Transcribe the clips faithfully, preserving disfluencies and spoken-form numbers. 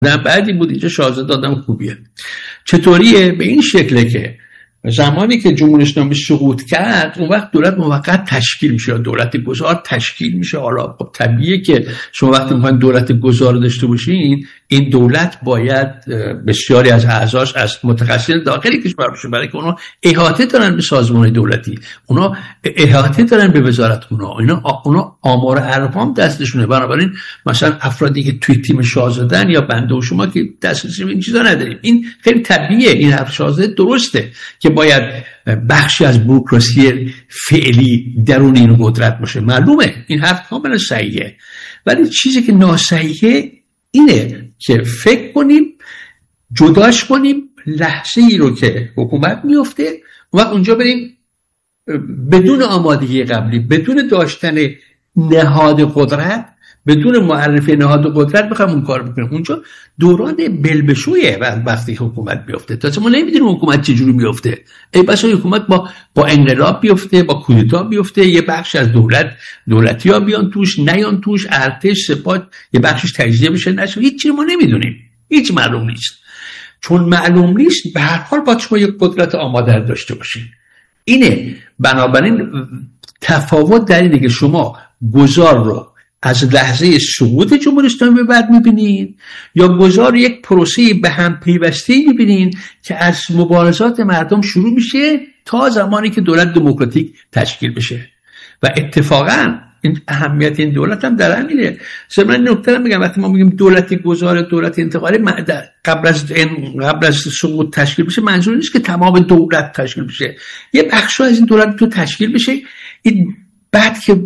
بعدی بود اینجا شاهزاده آدم خوبیه. چطوریه؟ به این شکله که زمانی که جمهوری اسلامی سقوط کرد اون وقت دولت موقت تشکیل میشه، دولت گذار تشکیل میشه. حالا خب طبیعیه که شما وقتی میخواین دولت گذار داشته باشین این دولت باید بسیاری از اعضاش از متخصصین داخلی کشور باشه، برای که اونا احاطه دارن به سازمان دولتی، اونا احاطه دارن به وزارتخونه، اینا اونا آمار ارقام دستشونه. بنابراین مثلا افرادی که توی تیم شاهزاده‌ن یا بنده و شما که دسترسی به این چیزا نداریم، این خیلی طبیعیه. این حرف شاهزاده درسته که باید بخشی از بوروکراسی فعلی درون این قدرت باشه، معلومه این حرف کاملا صحیحه. ولی چیزی که ناصحیحه اینه که فکر کنیم جداش کنیم لحظه ای رو که حکومت میفته و اونجا بریم بدون آمادگی قبلی، بدون داشتن نهاد قدرت، بدون معرفی نهاد قدرت بخوام اون کار بکنیم. اونجا دوران بلبشویه وقتی حکومت بیفته. تا ما نمیدونیم حکومت چجوری میفته. ای بسا حکومت با با انقلاب بیفته، با کودتا بیفته، یه بخش از دولت دولتی‌ها بیان توش، نیان توش، ارتش، سپاه یه بخشش تجزیه بشه، نشه. هیچ چیزی ما نمیدونیم، هیچ معلوم نیست. چون معلوم نیست به هر حال باید شما یک قدرت آماده داشته باشین. اینه. بنابراین تفاوت در اینه که شما گذار رو از لحظه سقوط جمهوری اسلامی به بعد میبینین یا گذار یک پروسه به هم پیوسته میبینین که از مبارزات مردم شروع میشه تا زمانی که دولت دموکراتیک تشکیل بشه. و اتفاقا این اهمیت این دولت هم در همینه. مثلا این نکته رو میگم، وقتی ما میگیم دولت گذار، دولت انتقالی، قبل از قبل از سقوط تشکیل بشه منظور نیست که تمام دولت تشکیل بشه. یه بخشی از این دولت تو تشکیل بشه، این بعد که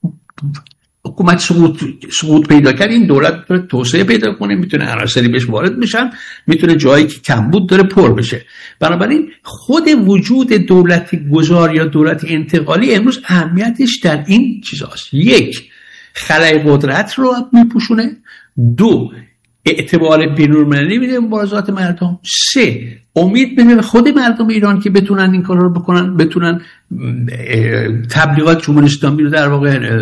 حکومت سقوط سقوط پیدا کرد این دولت میتونه توسعه پیدا کنه، میتونه عناصری بهش وارد بشن، میتونه جایی که کمبود داره پر بشه. بنابراین خود وجود دولت گذار یا دولت انتقالی امروز اهمیتش در این چیزاست: یک، خلای قدرت رو میپوشونه، دو، اعتبار بین‌المللی میده مبارزات مردم، سه، امید میده به خود مردم ایران که بتونن این کارا رو بکنن، بتونن تبلیغات جمهوری اسلامی رو در واقع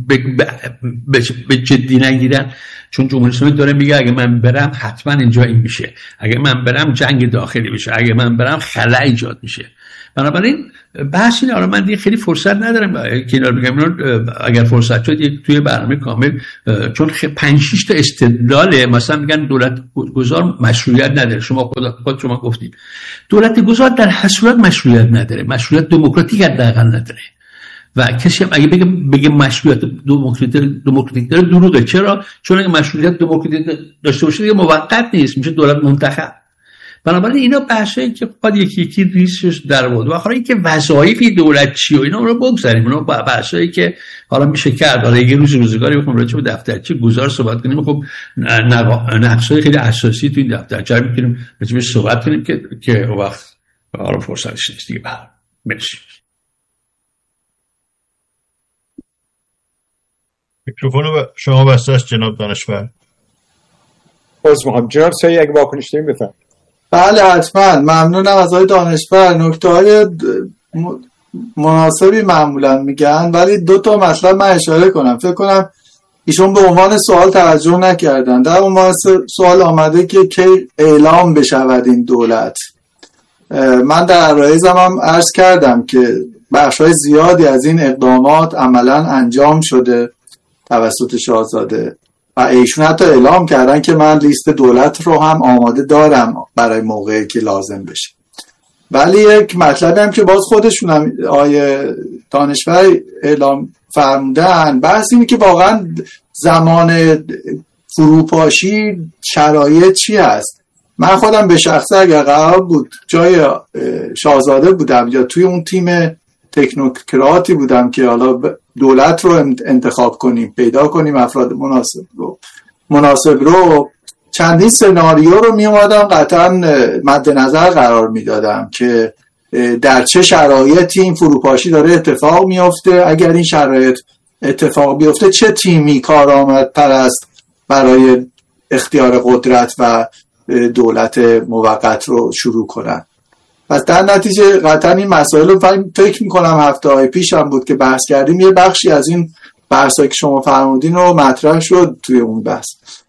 به جدی نگیرن. چون جمهوری اسلامی داره میگه اگه من برم حتما اینجا این میشه، اگه من برم جنگ داخلی بشه، اگه من برم خلأ ایجاد میشه. بنابراین بحث اینه. من دیگه خیلی فرصت ندارم که اینا رو بگم، اگر فرصت شد توی برنامه کامل، چون پنج شش تا استدلاله. مثلا میگن دولت گذار مشروعیت نداره، شما خود شما گفتید دولت گذار در هر صورت مشروعیت نداره، مشروعیت دموکراتیک حداقل نداره. و کسی هم اگه بگه بگه مشروعیت دموکراتیک دموکراتیک داره دروغه. چرا؟ چون اگه مشروعیت دموکراتیک داشته باشه دیگه موقت نیست، میشه دولت منتخب. بنابراین اینا بحثایی که باید یکی یکی ریسش در آورد. و آخر اینکه وظایف دولت چیه و اینا رو بگذاریم، اونا بحثایی که حالا میشه کرد. حالا یه روز روزگاری بخوام راجع به دفترچه گذار صحبت کنیم، خب نقشای خیلی اساسی تو این دفترچه میتونیم راجع بهش صحبت کنیم که که وقت حالا فرصتش نیست دیگه. بله مرسی. میکروفون شما بسته است جناب دانشور. باز میخوام جناب سایی اگه واکنش داریم بفرمایید. بله حتما. ممنونم از آقای دانشور. نکته‌های مناسبی معمولا میگن، ولی دو تا مطلب من اشاره کنم. فکر کنم ایشون به عنوان سوال توجه نکردن. در عنوان سوال آمده که کی اعلام بشود این دولت. من در عرایزم هم عرض کردم که بخش‌های زیادی از این اقدامات عملا انجام شده توسط شاهزاده و ایشون حتی اعلام کردن که من لیست دولت رو هم آماده دارم برای موقعی که لازم بشه. ولی یک مطلبی هم که باز خودشون هم آیه دانشور اعلام فرمودن، بحث اینه که واقعا زمان فروپاشی شرایط چی هست. من خودم به شخصه اگر قرار بود جای شاهزاده بودم یا توی اون تیم تکنوکراتی بودم که حالا دولت رو انتخاب کنیم، پیدا کنیم افراد مناسب رو مناسب رو چندین سناریو رو می اومدم قطعا مد نظر قرار می دادم که در چه شرایطی این فروپاشی داره اتفاق می افته. اگر این شرایط اتفاق بیفته چه تیمی کارآمدتر است برای اختیار قدرت و دولت موقت رو شروع کنن. پس در نتیجه قطعا این مسائل رو فکر میکنم هفته های پیش هم بود که بحث کردیم، یه بخشی از این بحثایی که شما فرمودین رو مطرح شد توی اون بحث.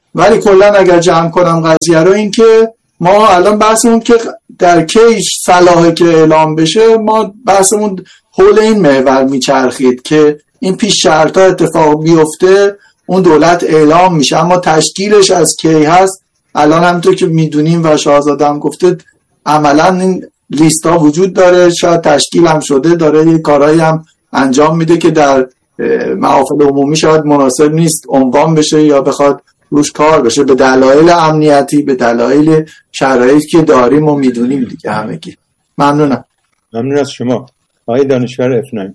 ولی کلا اگر جمع کنم قضیه رو، این که ما الان بحثمون که در کی صلاحه که اعلام بشه، ما بحثمون حول این محور میچرخید که این پیش شرطا اتفاق بیفته اون دولت اعلام میشه، اما تشکیلش از کی هست الان همونطور که میدونیم و شاهزاده هم گفته عملا این لیستا وجود داره، شاید تشکیل هم شده، داره یه کارهایی هم انجام میده که در محافل عمومی شاید مناسب نیست عنوان بشه یا بخواد روش کار بشه، به دلایل امنیتی، به دلایل شرایطی که داریم و میدونیم دیگه همگی. ممنونم. ممنون از شما آقای دانشور اف نه.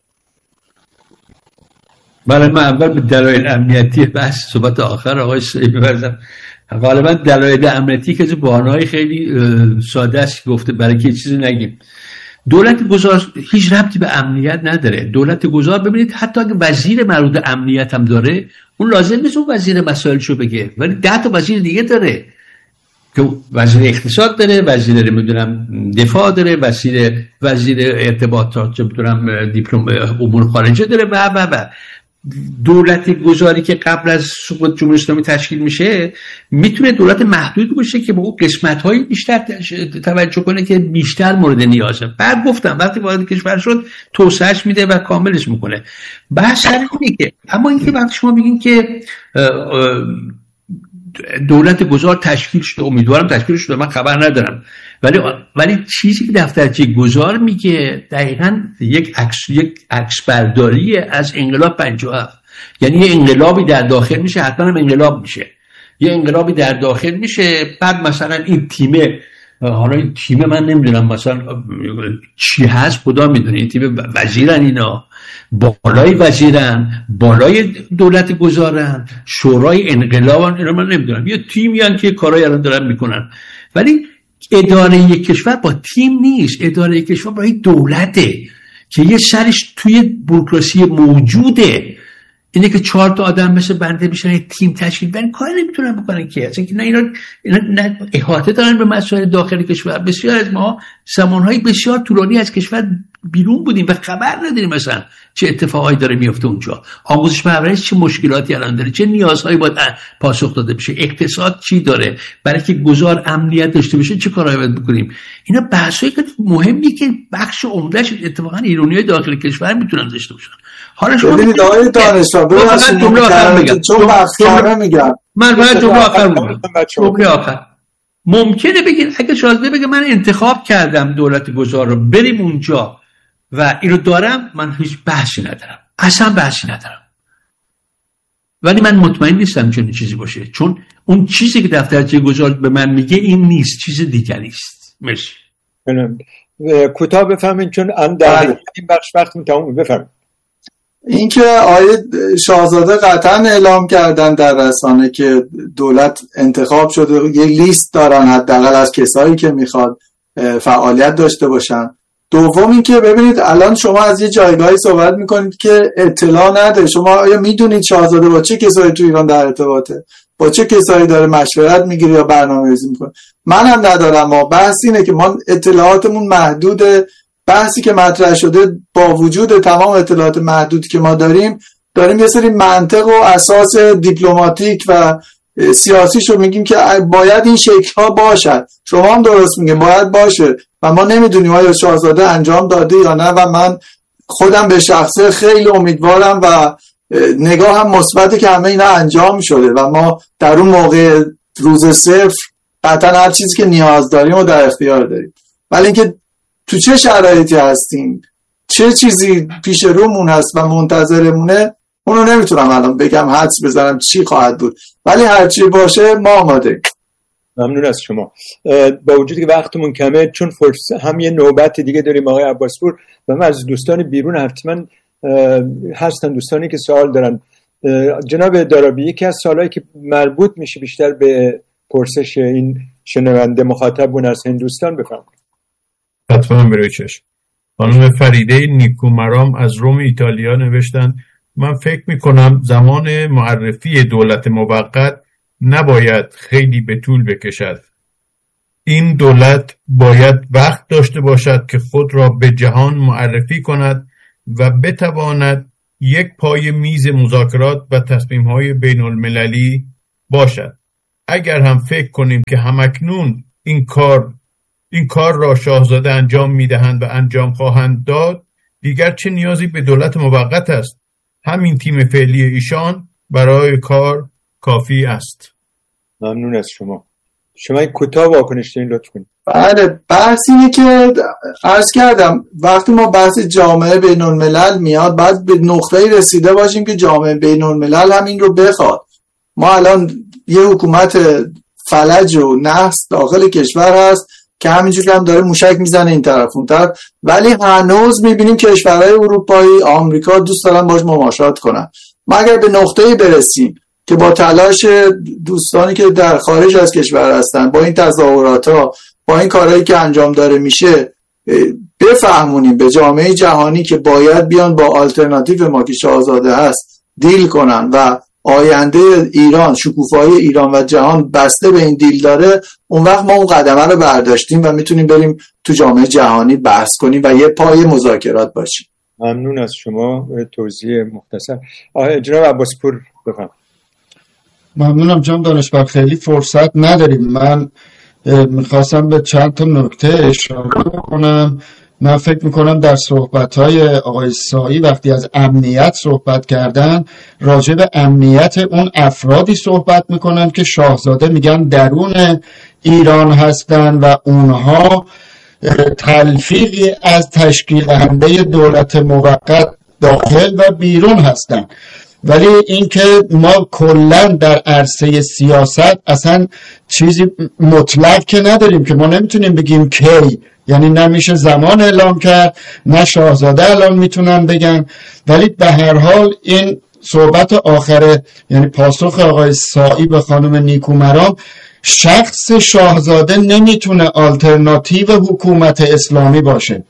برای من اول به دلایل امنیتی بحث صحبت آخر آقای سعید ببرزم. غالبا دلایل امنیتی که بهانه‌های خیلی ساده است گفته برای که چیزی نگیم. دولت گذار هیچ ربطی به امنیت نداره. دولت گذار ببینید حتی اگه وزیر مربوط امنیت هم داره، اون لازم نیست اون وزیر مسائلشو بگه، ولی ده تا وزیر دیگه داره که وزیر اقتصاد داره، وزیر نمیدونم دفاع داره، وزیر وزیر ارتباطات چه میدونم دیپلم امور خارجه داره و و و دولت گذاری که قبل از سقوط جمهوری اسلامی تشکیل میشه میتونه دولت محدود باشه که به اون قسمت‌های بیشتر توجه کنه که بیشتر مورد نیازه. بعد گفتم وقتی وارد کشور شد توسعهش میده و کاملش میکنه. بحث اینه که اما اینکه وقتی شما میگین که دولت گذار تشکیل شده، امیدوارم تشکیل شده، من خبر ندارم، ولی ولی چیزی که دفترچه گذار میگه دقیقاً یک عکس یک عکس برداری از انقلاب پنجاه و هفت، یعنی یه انقلابی در داخل میشه، حتما هم انقلاب میشه، یه انقلابی در داخل میشه، بعد مثلا این تیمه، حالا این تیم من نمیدونم مثلا چی هست، خدا میدونه، این تیم وزیرن، اینا بالای وزیرن، بالای دولت گذارن، شورای انقلابن، اینا من نمیدونم، یه تیمی هستن که کارهای الان دارن میکنن. ولی اداره یک کشور با تیم نیست، اداره یک کشور با این دولته که یه سرش توی بوروکراسی موجوده. اینه که چهار تا آدم مثل بنده میشن یه تیم تشکیل بدن، کار نمیتونن بکنن که اصلا که نه اینا, اینا نه احاطه دارن به مسائل داخل کشور. بسیار از ما زمانهای بسیار طولانی از کشور بیرون بودیم و خبر نداریم مثلا چه اتفاقایی داره میفته اونجا، آموزش پرورش چه مشکلاتی الان داره، چه نیازهایی باید پاسخ داده بشه، اقتصاد چی داره، برای که گذار امنیت داشته باشه چه کارهایی باید بکنیم. اینا بحثایی که مهمی که بخش عمدهش اتفاقا ایرانیای داخل کشور میتونن داشته باشن. حالا شما ببینید آقای دانشجو ببخشید جمله آخر میگم، چون وقت میگم، من باید جمله آخر میگم، جمله آخر ممکنه بگین اگه شاهزاده بگه من انتخاب کردم دولت گذار رو بریم اونجا و اینو دارم، من هیچ بحثی ندارم، اصلا بحثی ندارم، ولی من مطمئن نیستم چون چیزی باشه، چون اون چیزی که دفترچه گذار به من میگه این نیست، چیز دیگری است. مرسی. کوتاه بفهمین چون ان در این بخش وقت تموم. بفهمین این که آیه شاهزاده قطعا اعلام کردن در رسانه که دولت انتخاب شده، یه لیست دارن حداقل از کسایی که میخواد فعالیت داشته باشن. دوم این که ببینید الان شما از یه جایگاهی صحبت میکنید که اطلاع نده. شما آیا میدونید شاهزاده با چه کسایی تو ایران در ارتباطه، با چه کسایی داره مشورت میگیره یا برنامه‌ریزی میکنه؟ من هم ندارم. ما بحث اینه که ما اطلاعاتمون محدوده. بحثی که مطرح شده با وجود تمام اطلاعات محدودی که ما داریم، داریم یه سری منطق و اساس دیپلماتیک و سیاسیشو میگیم که باید این شکل‌ها باشد. شما هم درست میگین باید باشه و ما نمیدونیم آیا شاهزاده انجام داده یا نه و من خودم به شخصه خیلی امیدوارم و نگاه هم مثبته که همه اینا انجام شده و ما در اون موقع روز صفر قطعا هر چیزی که نیاز داریم و در اختیار داریم. ولی اینکه تو چه شرایطی هستیم، چه چیزی پیش رومون هست و منتظرمونه، اونو نمیتونم الان بگم، حدس بزنم چی خواهد بود، ولی هر چی باشه ما آماده. ممنون از شما. با وجودی که وقتمون کمه، چون فرصت هم یه نوبت دیگه داریم آقای عباسپور و من از دوستان بیرون حتما هستن دوستانی که سوال دارن. جناب دارابی، یکی از سوالایی که مربوط میشه بیشتر به پرسش این شنونده مخاطبون از هندوستان، بفرمایید. حتما بروی چشم. خانم فریده نیکومرام از روم ایتالیا نوشتن من فکر میکنم زمان معرفی دولت موقت نباید خیلی به طول بکشد. این دولت باید وقت داشته باشد که خود را به جهان معرفی کند و بتواند یک پای میز مذاکرات و تصمیم‌های بین المللی باشد. اگر هم فکر کنیم که همکنون این کار این کار را شاهزاده انجام میدهند و انجام خواهند داد، دیگر چه نیازی به دولت موقت است؟ همین تیم فعلی ایشان برای کار کافی است. ممنون از شما. شما این کوتاه واکنش دارین لطف کنید. بله، بحث اینه که عرض کردم وقتی ما بحث جامعه بین الملل میاد بعد به نقطه‌ای رسیده باشیم که جامعه بین الملل هم این رو بخواد. ما الان یه حکومت فلج و نحس داخل کشور هست که همینجور هم داره موشک میزنه این طرف اون طرف، ولی هنوز میبینیم کشورهای اروپایی، آمریکا دوست دارن باش مماشات کنن. ما اگر به نقطه‌ای برسیم که با تلاش دوستانی که در خارج از کشور هستن، با این تظاهرات ها، با این کارهایی که انجام داره میشه، بفهمونیم به جامعه جهانی که باید بیان با آلترناتیو ما که شاهزاده هست دیل کنن و آینده ایران، شکوفایی ایران و جهان بسته به این دیل داره، اون وقت ما اون قدمه رو برداشتیم و میتونیم بریم تو جامعه جهانی بحث کنیم و یه پای مذاکرات باشیم. ممنون از شما توضیح مختصر. جناب عباسپور بفهم. ممنونم جناب دانشور، خیلی فرصت نداریم. من میخواستم به چند تا نکته اشاره کنم. من فکر میکنم در صحبت‌های آقای سایی وقتی از امنیت صحبت کردن، راجع به امنیت اون افرادی صحبت میکنن که شاهزاده میگن درون ایران هستن و اونها تلفیقی از تشکیل دهنده دولت موقت داخل و بیرون هستن. ولی اینکه ما کلا در عرصه سیاست اصلا چیزی مطلق که نداریم که ما نمیتونیم بگیم کی، یعنی نمیشه زمان اعلام کرد، نه شاهزاده الان میتونن بگن. ولی به هر حال این صحبت آخره، یعنی پاسخ آقای سایی به خانم نیکومرام، شخص شاهزاده نمیتونه آلترناتیو حکومت اسلامی باشه.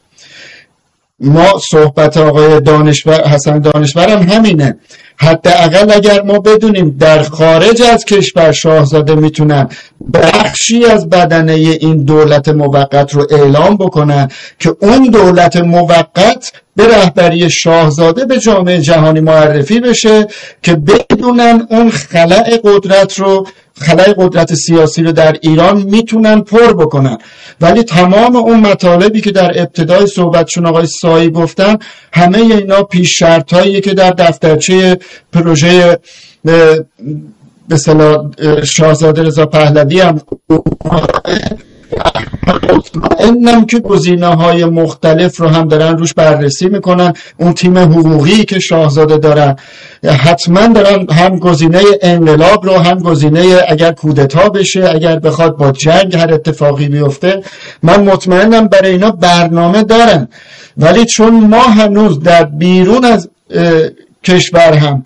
ما صحبت آقای دانشور حسن دانشور هم همینه. حداقل اگر ما بدونیم در خارج از کشور شاهزاده میتونن بخشی از بدنه این دولت موقت رو اعلام بکنن که اون دولت موقت به رهبری شاهزاده به جامعه جهانی معرفی بشه که بدونن اون خلأ قدرت رو، خلأ قدرت سیاسی رو در ایران میتونن پر بکنن. ولی تمام اون مطالبی که در ابتدای صحبتشون آقای سایی گفتن، همه اینا پیش شرطاییه که در دفترچه پروژه به اصطلاح شاهزاده رضا پهلوی هم مطمئنم که گزینه‌های مختلف رو هم دارن روش بررسی میکنن. اون تیم حقوقی که شاهزاده دارن حتما دارن هم گزینه انقلاب رو، هم گزینه اگر کودتا بشه، اگر بخواد با جنگ هر اتفاقی بیفته، من مطمئنم برای اینا برنامه دارن. ولی چون ما هنوز در بیرون از کشور هم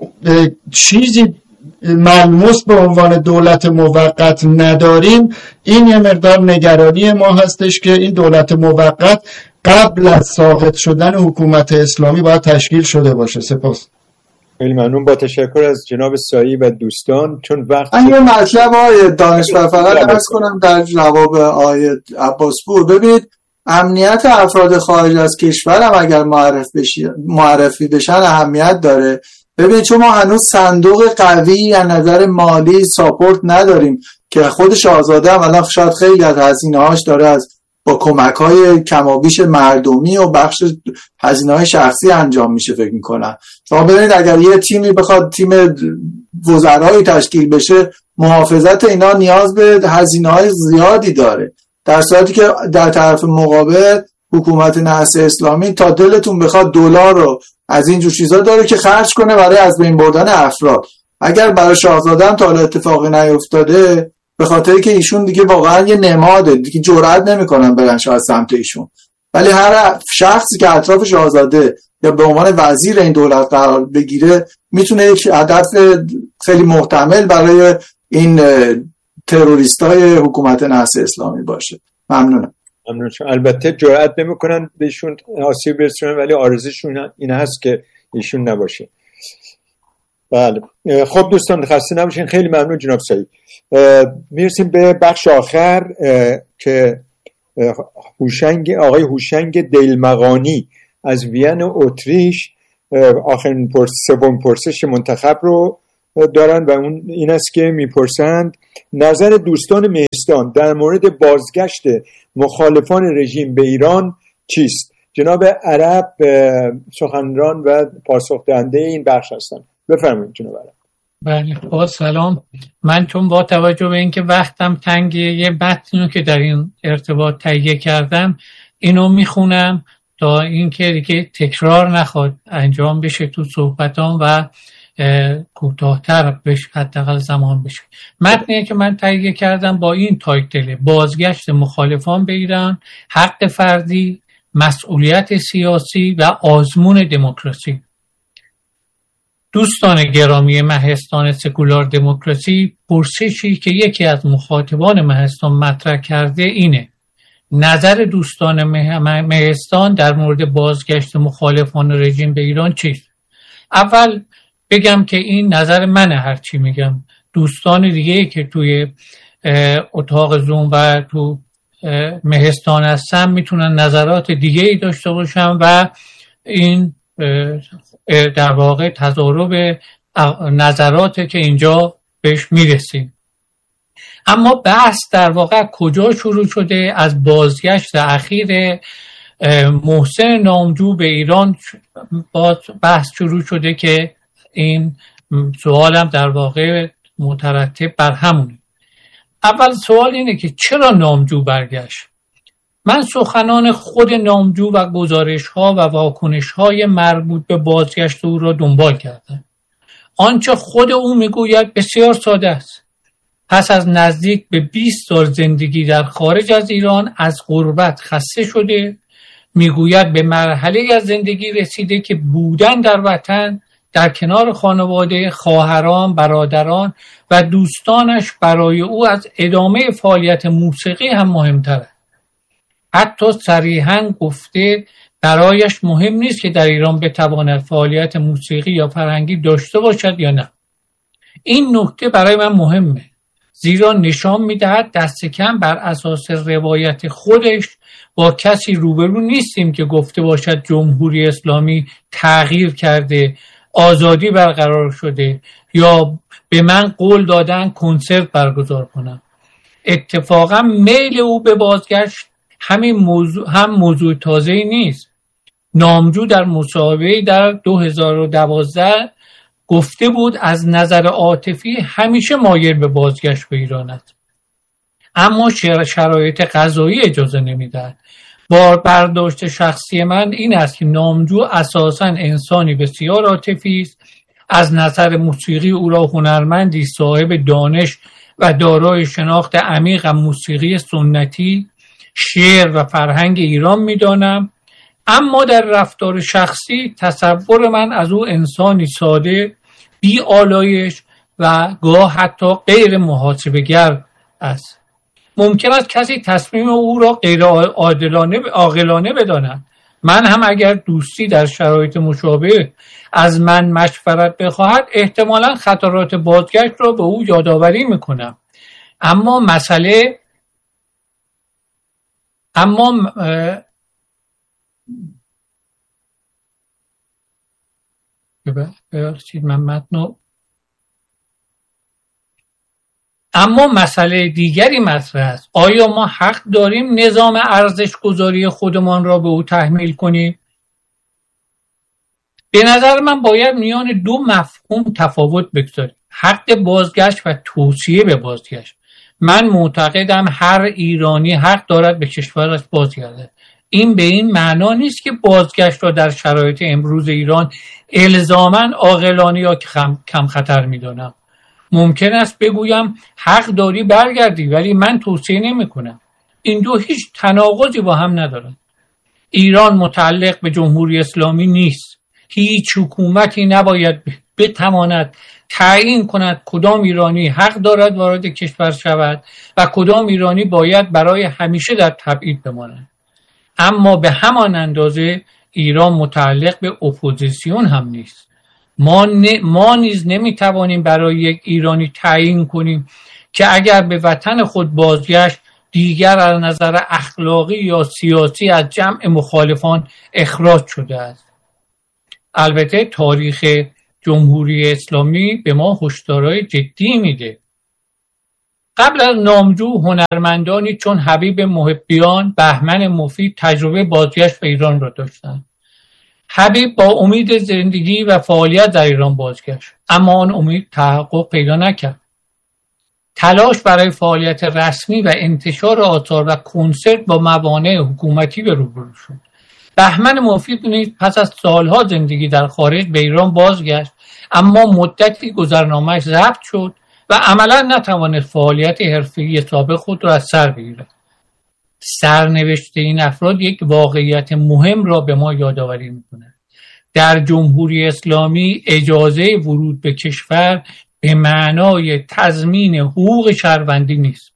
چیزی ملموس به عنوان دولت موقت نداریم، این یه مقدار نگرانی ما هستش که این دولت موقت قبل از ساقط شدن حکومت اسلامی باید تشکیل شده باشه. سپاس. خیلی ممنون. با تشکر از جناب سایی و دوستان. چون وقت من یه مطلب آقای دانشور فقط عرض کنم در جواب آقای عباسپور. ببینید امنیت افراد خارج از کشور هم اگر معرف بشی معرفی بشن اهمیت داره. ببینید چون ما هنوز صندوق قوی از نظر مالی ساپورت نداریم که خود شاهزاده هم الان شاید خیلی از هزینه‌هاش داره از با کمک‌های کمابیش مردمی و بخش هزینه‌های شخصی انجام میشه فکر می‌کنم. شما ببینید اگر یه تیمی بخواد تیم وزرایی تشکیل بشه، محافظت اینا نیاز به هزینه‌های زیادی داره، در صورتی که در طرف مقابل حکومت نحس اسلامی تا دلتون بخواد دلار رو از این جور چیزا داره که خرج کنه برای از بین بردن افراد. اگر برای شاهزاده هم تا حالا اتفاقی نیفتاده به خاطر که ایشون دیگه واقعا یه نماده، دیگه جرئت نمیکنن برن شاید سمت ایشون. ولی هر شخصی که اطراف شاهزاده یا به عنوان وزیر این دولت قرار بگیره میتونه یک هدف خیلی محتمل برای این تروریستای حکومت نحس اسلامی باشه. ممنونم. ممنون. البته جرئت نمیکنن بهشون آسیب برسونن، ولی آرزوشون این هست که ایشون نباشه. بله. خب دوستان خسته نباشین. خیلی ممنون جناب سایی. میرسیم به بخش آخر که هوشنگ آقای هوشنگ دیلمغانی از وین اتریش آخرین پرس سوم پرسش منتخب رو دارن و اون این است که میپرسند نظر دوستان مهستان در مورد بازگشت مخالفان رژیم به ایران چیست؟ جناب عرب سخنران و پاسخ دهنده این بخش هستند. بفرمایید جناب عرب. بله با سلام. من چون با توجه به اینکه وقتم تنگه یه متنی که در این ارتباط تهیه کردم اینو میخونم تا اینکه دیگه تکرار نخواد انجام بشه تو صحبتام و کوتاه‌تر بشه، حداقل زمان بشه. متنی که من تهیه کردم با این تایتل: بازگشت مخالفان به ایران، حق فردی، مسئولیت سیاسی و آزمون دموکراسی. دوستان گرامی مهستان سکولار دموکراسی، پرسشی که یکی از مخاطبان مهستان مطرح کرده اینه: نظر دوستان مهستان در مورد بازگشت مخالفان رژیم به ایران چیست؟ اول بگم که این نظر منه، هرچی میگم دوستان دیگه که توی اتاق زوم و تو مهستان هستن میتونن نظرات دیگه ای داشته باشن و این در واقع تضارب نظراته که اینجا بهش میرسیم. اما بحث در واقع کجا شروع شده؟ از بازگشت اخیر محسن نامجو به ایران بحث شروع شده که این سوالم در واقع مترتب بر همونه. اول سوال اینه که چرا نامجو برگشت؟ من سخنان خود نامجو و گزارش‌ها و واکنش‌های مربوط به بازگشت او را دنبال کردم. آنچه خود او میگوید بسیار ساده است. پس از نزدیک به بیست سال زندگی در خارج از ایران از غربت خسته شده، میگوید به مرحله از زندگی رسیده که بودن در وطن در کنار خانواده، خواهران، برادران و دوستانش برای او از ادامه فعالیت موسیقی هم مهمتر است. حتی صریحاً گفته برایش مهم نیست که در ایران بتواند فعالیت موسیقی یا فرهنگی داشته باشد یا نه. این نکته برای من مهمه، زیرا نشان می‌دهد دست کم بر اساس روایت خودش با کسی روبرو نیستیم که گفته باشد جمهوری اسلامی تغییر کرده، آزادی برقرار شده یا به من قول دادن کنسرت برگزار کنم. اتفاقا میل او به بازگشت همین موضوع هم موضوع تازه‌ای نیست. نامجو در مصاحبه‌ای در دو هزار و دوازده گفته بود از نظر عاطفی همیشه مایل به بازگشت به ایران است، اما شرایط قضایی اجازه نمی‌دهد. با برداشت شخصی من این است که نامجو اساساً انسانی بسیار عاطفی است. از نظر موسیقی او را هنرمندی صاحب دانش و دارای شناخت عمیق موسیقی سنتی، شعر و فرهنگ ایران می‌دانم، اما در رفتار شخصی تصور من از او انسانی ساده، بی آلایش و گاه حتی غیر محاسبه‌گر است. ممکن است کسی تصمیم او را غیر عادلانه عاقلانه بداند. من هم اگر دوستی در شرایط مشابه از من مشورت بخواهد احتمالاً خطرات بازگشت را به او یادآوری میکنم. اما مسئله اما ببخشید من متنو اما مسئله دیگری مطرح است. آیا ما حق داریم نظام ارزش گذاری خودمان را به او تحمیل کنیم؟ به نظر من باید میان دو مفهوم تفاوت بگذاریم: حق بازگشت و توصیه به بازگشت. من معتقدم هر ایرانی حق دارد به کشورش بازگردد. این به این معنا نیست که بازگشت را در شرایط امروز ایران الزاماً عاقلانه یا کم خطر می‌دانم. ممکن است بگویم حق داری برگردی، ولی من توصیه نمی کنم. این دو هیچ تناقضی با هم ندارند. ایران متعلق به جمهوری اسلامی نیست. هیچ حکومتی نباید بتواند تعیین کند کدام ایرانی حق دارد وارد کشور شود و کدام ایرانی باید برای همیشه در تبعید بماند. اما به همان اندازه ایران متعلق به اپوزیسیون هم نیست. ما, ن... ما نیز نمیتوانیم برای یک ایرانی تعیین کنیم که اگر به وطن خود بازگشت دیگر از نظر اخلاقی یا سیاسی از جمع مخالفان اخراج شده است. البته تاریخ جمهوری اسلامی به ما هشدارهای جدی میده. قبل از نامجو هنرمندانی چون حبیب محبیان، بهمن مفید تجربه بازگشت به ایران را داشتند. حبیب با امید زندگی و فعالیت در ایران بازگشت، اما آن امید تحقق پیدا نکرد. تلاش برای فعالیت رسمی و انتشار آثار و کنسرت با موانع حکومتی به روبرو شد. بهمن مفید نیز پس از سالها زندگی در خارج به ایران بازگشت، اما مدتی گذرنامه‌اش ضبط شد و عملا نتوانست فعالیت حرفه‌ای سابق خود را از سر بگیرد. سرنوشت این افراد یک واقعیت مهم را به ما یادآوری می‌کند. در جمهوری اسلامی اجازه ورود به کشور به معنای تضمین حقوق شهروندی نیست.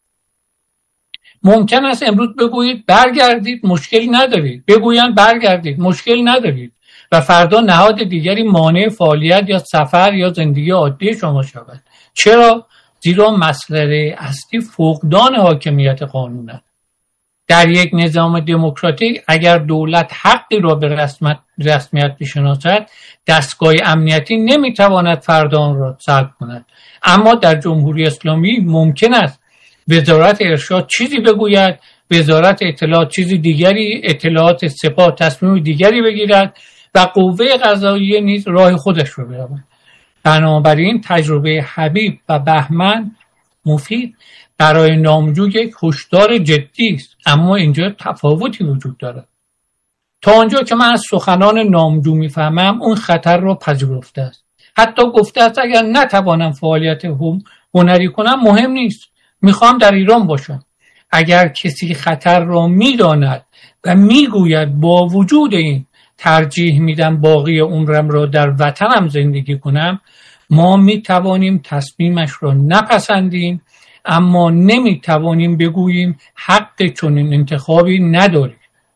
ممکن است امروز بگویید برگردید مشکلی ندارید، بگویند برگردید مشکل ندارید و فردا نهاد دیگری مانع فعالیت یا سفر یا زندگی عادی شما شود. چرا؟ زیرا مسئله اصلی فقدان حاکمیت قانون است. در یک نظام دموکراتیک اگر دولت حقی را به رسمیت, رسمیت بشناسد، دستگاه امنیتی نمیتواند فردا آن را سلب کند. اما در جمهوری اسلامی ممکن است وزارت ارشاد چیزی بگوید، وزارت اطلاعات چیزی دیگری، اطلاعات سپاه تصمیم دیگری بگیرد و قوه قضاییه نیز راه خودش رو برود. بنابراین تجربه حبیب و بهمن مفید برای نامجو یک هشدار جدی است، اما اینجا تفاوتی وجود دارد. تا آنجا که من از سخنان نامجو میفهمم اون خطر رو پذیرفته است. حتی گفته است اگر نتوانم فعالیت هنری کنم مهم نیست، میخوام در ایران باشم. اگر کسی خطر را میداند و میگوید با وجود این ترجیح میدم باقی عمرم را در وطنم زندگی کنم، ما میتوانیم تصمیمش را نپسندیم، اما نمیتوانیم بگوییم حق چنین انتخابی نداری.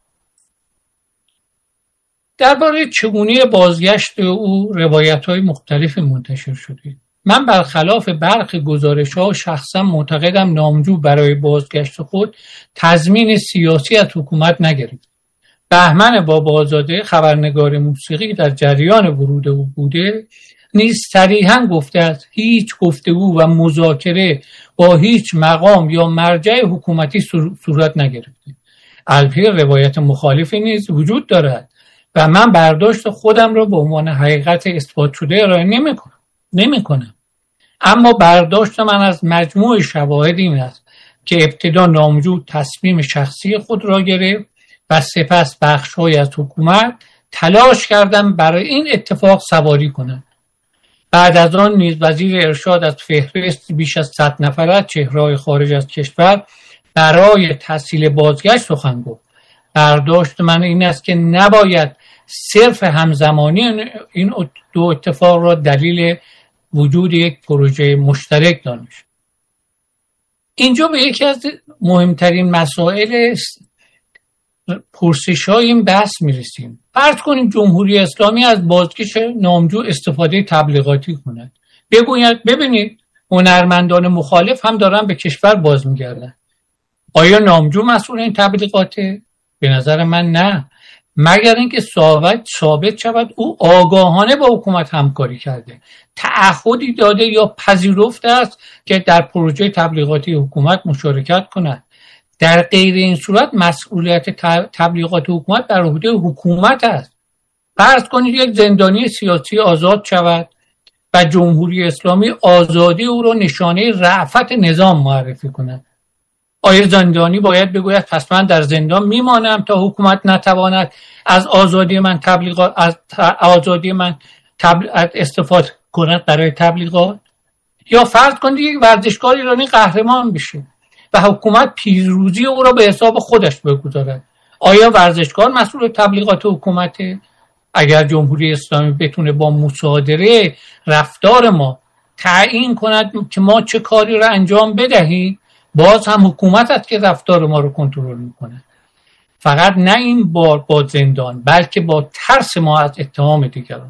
درباره چگونه بازگشت او روایت‌های مختلفی منتشر شده. من برخلاف برخی گزارش‌ها شخصا معتقدم نامجو برای بازگشت خود تضمین سیاسی از حکومت نگرفت. بهمن بابازاده خبرنگار موسیقی در جریان ورود او بوده نیز صریحاً گفته است هیچ گفتگو و مذاکره با هیچ مقام یا مرجع حکومتی صورت نگرفته. البته روایت مخالفی نیز وجود دارد و من برداشت خودم را به عنوان حقیقت اثبات شده ارائه نمی‌کنم. نمی‌کنم. اما برداشت من از مجموع شواهد این است که ابتدا نامجو تصمیم شخصی خود را گرفت و سپس بخش‌های از حکومت تلاش کردند برای این اتفاق سواری کنند. بعد از آن نیز وزیر ارشاد از فهرست بیش از صد نفر از چهره‌های خارج از کشور برای تسهیل بازگشت سخن گفت. برداشت من این است که نباید صرف همزمانی این دو اتفاق را دلیل وجود یک پروژه مشترک دانست. اینجا به یکی از مهمترین مسائل پرسش‌های این بحث میرسیم. فرض کنیم جمهوری اسلامی از بازگشت نامجو استفاده تبلیغاتی کند. بگوید ببینید هنرمندان مخالف هم دارن به کشور باز میگردن. آیا نامجو مسئول این تبلیغاته؟ به نظر من نه. مگر اینکه ثابت ثابت شود او آگاهانه با حکومت همکاری کرده، تعهدی داده یا پذیرفته است که در پروژه تبلیغاتی حکومت مشارکت کند. در غیر این صورت مسئولیت تبلیغات حکومت بر عهده حکومت است. فرض کنید یک زندانی سیاسی آزاد شود و جمهوری اسلامی آزادی او را نشانه رأفت نظام معرفی کند. آیا زندانی باید بگوید پس من در زندان میمانم تا حکومت نتواند از آزادی من تبلیغات از آزادی من تبل... استفاده کند برای تبلیغات؟ یا فرض کنید یک ورزشکار ایرانی قهرمان بشه و حکومت پیروزی او را به حساب خودش بگذارد. آیا ورزشکار مسئول تبلیغات حکومته؟ اگر جمهوری اسلامی بتونه با مصادره رفتار ما تعیین کند که ما چه کاری را انجام بدهیم، باز هم حکومت است که رفتار ما رو کنترل میکنه. فقط نه این بار با زندان، بلکه با ترس ما از اتهام دیگران.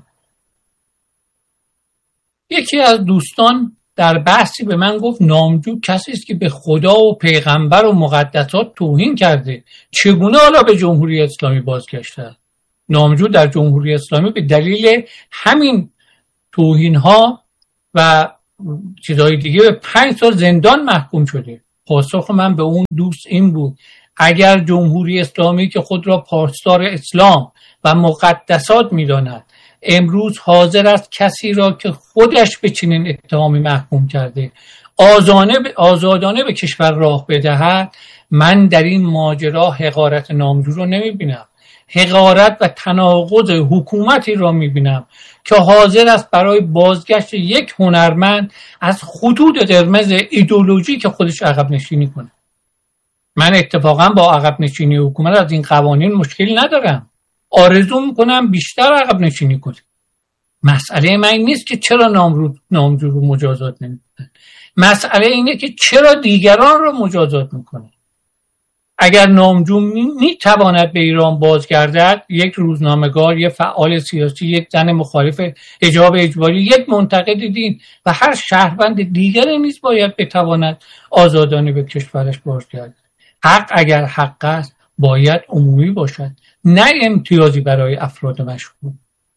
یکی از دوستان در بحثی به من گفت نامجو کسی است که به خدا و پیغمبر و مقدسات توهین کرده، چگونه حالا به جمهوری اسلامی بازگشته؟ نامجو در جمهوری اسلامی به دلیل همین توهین‌ها و چیزهای دیگه به پنج سال زندان محکوم شده. پاسخ من به اون دوست این بود اگر جمهوری اسلامی که خود را پاسدار اسلام و مقدسات می‌داند امروز حاضر است کسی را که خودش به چنین اتهامی محکوم کرده آزادانه آزادانه به کشور راه بدهد، من در این ماجرا حقارت نامجو رو نمی‌بینم. حقارت و تناقض حکومتی را می‌بینم که حاضر است برای بازگشت یک هنرمند از خطوط قرمز ایدئولوژی که خودش عقب نشینی کنه. من اتفاقا با عقب نشینی حکومت از این قوانین مشکل ندارم، آرزو میکنم بیشتر عقب نشینی کنه. مسئله من این نیست که چرا نامجو رو مجازات نمیکنن، مسئله اینه که چرا دیگران رو مجازات میکنن. اگر نامجو میتواند به ایران بازگردد، یک روزنامه‌نگار، یک فعال سیاسی، یک زن مخالف حجاب اجباری، یک منتقد دین و هر شهروند دیگری نیز باید بتواند آزادانه به کشورش بازگردد. حق اگر حق است باید عمومی باشد، نه امتیازی برای افراد مشهور.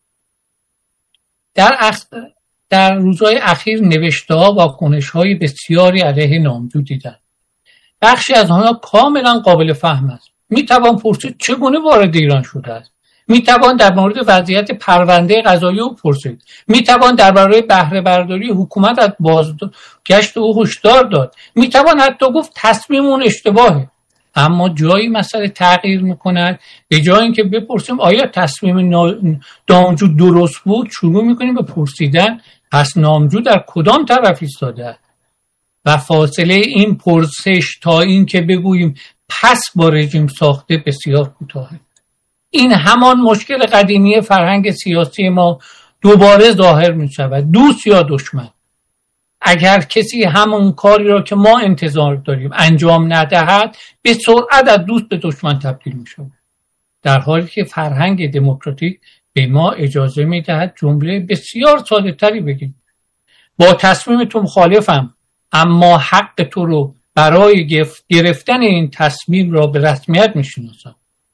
در اخ... در روزهای اخیر نوشته‌ها و واکنش‌های بسیاری علیه نامجو دیدم. بخشی از آنها کاملا قابل فهم است. میتوان پرسید چگونه وارد ایران شده است. میتوان در مورد وضعیت پرونده قضایی او پرسید. میتوان درباره بهره برداری حکومت از بازگشت او هشدار داد. میتوان حتی گفت تصمیم اون اشتباهه. اما جایی مسئله تغییر میکند، به جای اینکه بپرسیم آیا تصمیم نامجو درست بود، شروع میکنیم به پرسیدن پس نامجو در کدام طرف ایستاده است. و فاصله این پرسش تا این که بگوییم پس با رژیم ساخته بسیار کوتاهه. این همان مشکل قدیمی فرهنگ سیاسی ما دوباره ظاهر می شود، دوست یا دشمن. اگر کسی همون کاری را که ما انتظار داریم انجام ندهد، به سرعت از دوست به دشمن تبدیل می شود. در حالی که فرهنگ دموکراتیک به ما اجازه می دهد جمله بسیار ساده تری بگیم: با تصمیم تو مخالفم، اما حق تو رو برای گرفتن این تصمیم را به رسمیت میشناسم.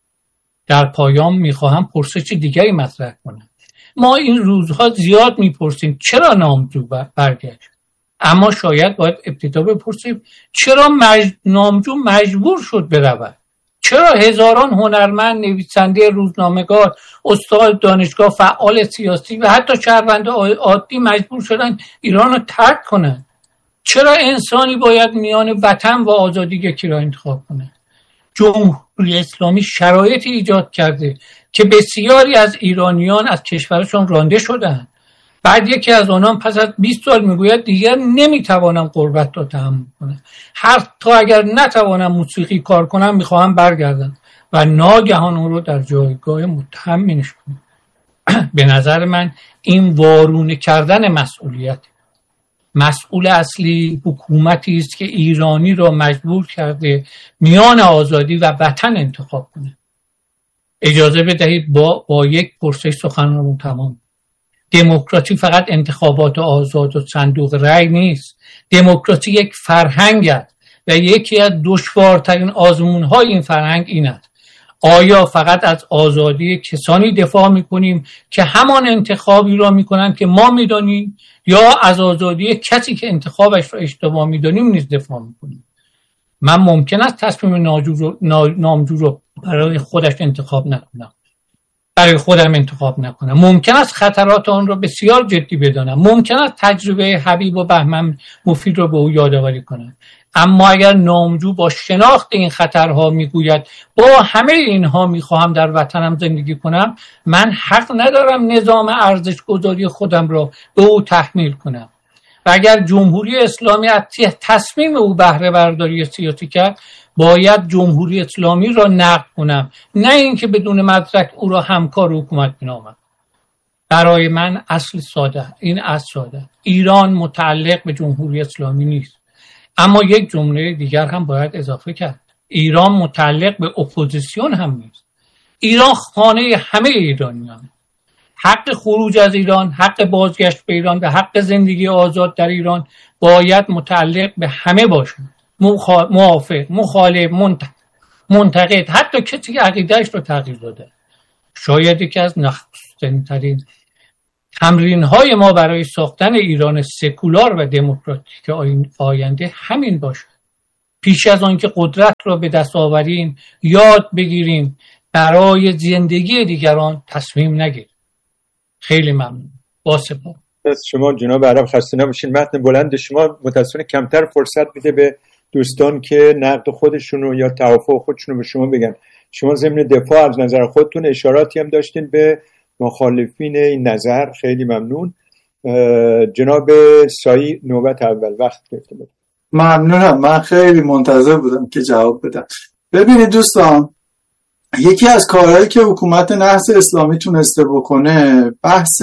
در پایان میخواهم پرسش دیگری مطرح کنم. ما این روزها زیاد میپرسیم چرا نامجو برگشت، اما شاید باید ابتدا بپرسیم چرا مج... نامجو مجبور شد برود. چرا هزاران هنرمند، نویسنده، روزنامه‌نگار، استاد دانشگاه، فعال سیاسی و حتی شهروند عادی مجبور شدن ایران رو ترک کنند؟ چرا انسانی باید میان وطن و آزادی یکی را انتخاب کنه؟ جمهوری اسلامی شرایطی ایجاد کرده که بسیاری از ایرانیان از کشورشون رانده شدند. بعد یکی از آنان پس از بیست سال میگوید دیگر نمیتوانم غربت را تحمل کنم، حتی اگر نتوانم موسیقی کار کنم میخواهم برگردم، و ناگهان اون رو در جایگاه متهم مینشونم. به نظر من این وارونه کردن مسئولیت. مسئول اصلی حکومتی است که ایرانی را مجبور کرده میان آزادی و وطن انتخاب کنه. اجازه بدهید با, با یک پرسش سخنرانیمو تمام. دموکراسی فقط انتخابات آزاد و صندوق رأی نیست. دموکراسی یک فرهنگ است و یکی از دشوارترین آزمون‌های این فرهنگ این است: آیا فقط از آزادی کسانی دفاع میکنیم که همان انتخابی را میکنن که ما میدانیم، یا از آزادی کسی که انتخابش را اشتباه میدانیم نیز دفاع میکنیم؟ من ممکن است تصمیم نامجو رو برای خودش انتخاب نکنم، برای خودم انتخاب نکنم. ممکن است خطرات آن را بسیار جدی بدانم. ممکن است تجربه حبیب و بهمن مفید را به او یادآوری کنم. اما اگر نامجو با شناخت این خطرها میگوید با همه اینها میخواهم در وطنم زندگی کنم، من حق ندارم نظام ارزش گذاری خودم را به او تحمیل کنم. و اگر جمهوری اسلامی از تصمیم او بهره برداری سیاسی کرد، باید جمهوری اسلامی را نقد کنم، نه اینکه بدون مدرک او را همکار حکومت بنامم. برای من اصل ساده، این اصل ساده: ایران متعلق به جمهوری اسلامی نیست. اما یک جمله دیگر هم باید اضافه کرد: ایران متعلق به اپوزیسیون هم نیست. ایران خانه همه ایرانیان. حق خروج از ایران، حق بازگشت به ایران و حق زندگی آزاد در ایران باید متعلق به همه باشد. موافق، مخالف، منتقد، حتی کسی که عقیده‌اش رو تغییر داده. شاید یکی از نخست‌ترین تمرین های ما برای ساختن ایران سکولار و دموکراتیک آینده همین باشد. پیش از آن که قدرت را به دست آوریم یاد بگیریم برای زندگی دیگران تصمیم نگیریم. خیلی ممنون. با سپاس. از شما جناب عرب، خسته نباشین. متن بلند شما متأسفانه کمتر فرصت میده به دوستان که نقد خودشونو یا توافق خودشونو به شما بگن. شما ضمن دفاع از نظر خودتون اشاراتی هم داشتین به مخالفین این نظر. خیلی ممنون. جناب سایی نوبت اول وقت گرفتم. ممنونم. من خیلی منتظر بودم که جواب بدم. ببینید دوستان، یکی از کارهایی که حکومت نهضت اسلامی تونسته بکنه بحث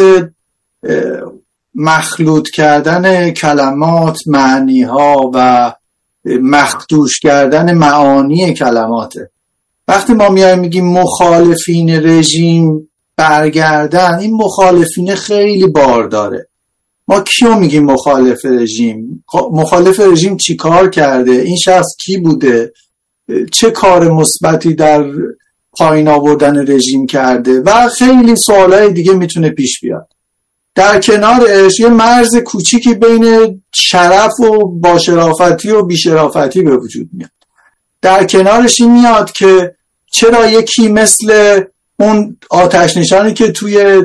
مخلوط کردن کلمات، معنی‌ها و مخدوش کردن معانی کلماته. وقتی ما میایم میگیم مخالفین رژیم برگردن، این مخالفین خیلی بار داره. ما کیو میگیم مخالف رژیم؟ مخالف رژیم چی کار کرده؟ این شخص کی بوده؟ چه کار مثبتی در پایین آوردن رژیم کرده؟ و خیلی سوالای دیگه میتونه پیش بیاد. در کنارش یه مرز کوچیکی بین شرف و باشرافتی و بیشرافتی به وجود میاد. در کنارش این میاد که چرا یکی مثل اون آتش نشانی که توی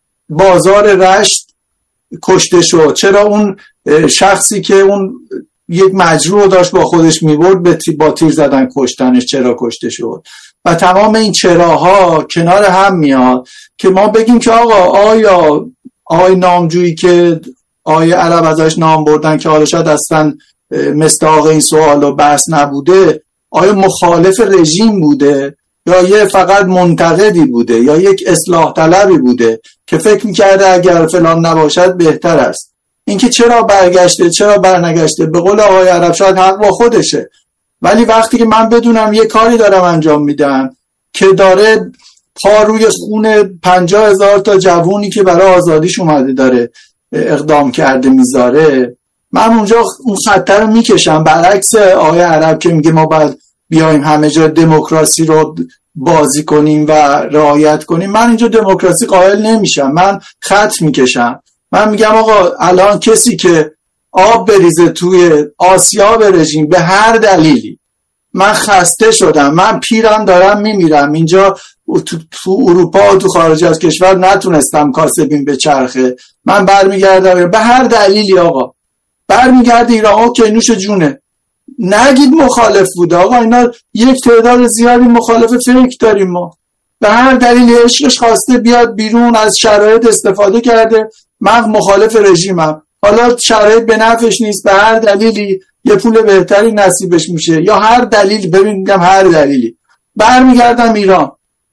بازار رشت کشته شد، چرا اون شخصی که اون یک مجروح داشت با خودش میبرد با تیر زدن کشتنش چرا کشته شد؟ و تمام این چراها کنار هم میاد که ما بگیم که آقا آیا آقای نامجویی که آقای عرب ازش نام بردن که حالا شاید اصلا مصداق این سوال و بحث نبوده، آیا مخالف رژیم بوده یا یه فقط منتقدی بوده یا یک اصلاح طلبی بوده که فکر میکرده اگر فلان نباشد بهتر است؟ اینکه چرا برگشته چرا برنگشته، به قول آقای عرب شاید حق با خودشه، ولی وقتی که من بدونم یه کاری دارم انجام میدم که داره پا روی خون پنجاه هزار تا جوونی که برای آزادیش اومده داره اقدام کرده میذاره، من اونجا اون خطر رو میکشم. برعکس آقای عرب که میگه ما باید بیایم همه جا دموکراسی رو بازی کنیم و رعایت کنیم، من اینجا دموکراسی قائل نمیشم، من خط میکشم. من میگم آقا الان کسی که آب بریزه توی آسیاب رژیم به هر دلیلی، من خسته شدم، من پیرم دارم میمیرم، اینجا تو, تو اروپا و تو خارج از کشور نتونستم کاسبین به چرخه، من برمیگردم به هر دلیلی، آقا برمیگرده ایران، اوکی نوش جونه، نگید مخالف بوده. آقا اینا یک تعداد زیادی مخالف فکر داریم، ما به هر دلیلی عشقش خواسته بیاد بیرون، از شرایط استفاده کرده، من مخالف رژیمم، حالا شرایط به نفعش نیست، به هر دلیلی یه پول بهتری نصیبش میشه یا هر دلیلی، ببین میگم هر دلیلی، برمیگردم ایران.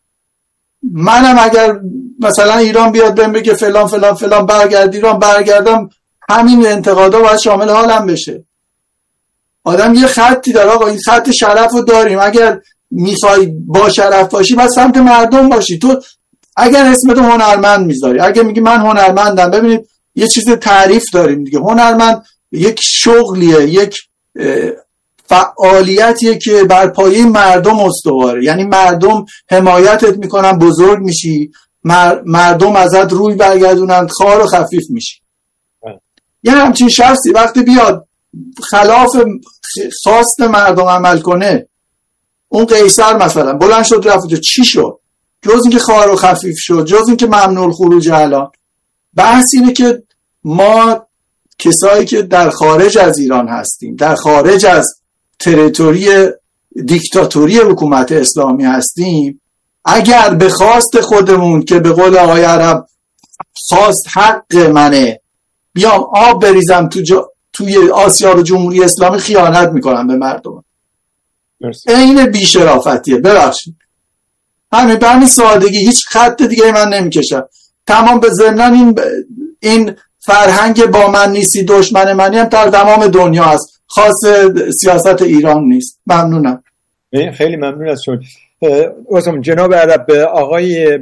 منم اگر مثلا ایران بیاد بهم بگه فلان فلان فلان برگرد ایران، برگردم، همین انتقادا باید شامل حالم بشه. آدم یه خطی داره، آقا این خط شرف رو داریم، اگر میخوای با شرف باشی باید سمت مردم باشی. تو اگر اسمت هنرمند میذاری، اگر میگی من هنرمندم، ببینید یه چیز تعریف داریم دیگه، هنرمند یک شغلیه، یک فعالیتیه که بر پایه مردم استواره، یعنی مردم حمایتت میکنن، بزرگ میشی، مردم ازت روی برگردونن، خار و خفیف میشی. یه همچین شخصی وقتی بیاد خلاف خواست مردم عمل کنه، اون قیصر مثلا بلند شد رفت، چی شد؟ جز اینکه خار و خفیف شد، جز اینکه ممنوع الخروج الان. بحث اینه که ما کسایی که در خارج از ایران هستیم، در خارج از تریتوری دیکتاتوری حکومت اسلامی هستیم، اگر به خواست خودمون که به قول آقای عرب خواست حق منه بیام آب بریزم تو جا توی آسیاب جمهوری اسلامی، خیانت میکنم به مردم. این بی‌شرافتیه، ببخشید. همین به همین سادگی، هیچ خط دیگه من نمیکشم. تمام به ضمن این این فرهنگ با من نیستی دشمن منی هم در تمام دنیا هست، خاص سیاست ایران نیست. ممنونم. خیلی ممنون از شما. اوزم جناب عرب، آقای